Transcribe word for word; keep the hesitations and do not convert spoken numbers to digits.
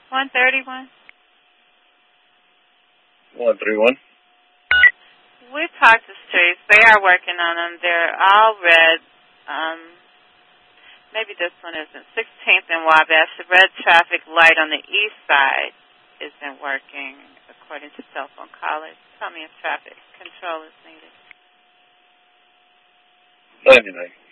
one thirty-one. one thirty-one. We parked the streets. They are working on them. They're all red. Um, maybe this one isn't. sixteenth and Wabash. The red traffic light on the east side isn't working, according to cell phone callers. Tell me if traffic control is needed. ninety-nine.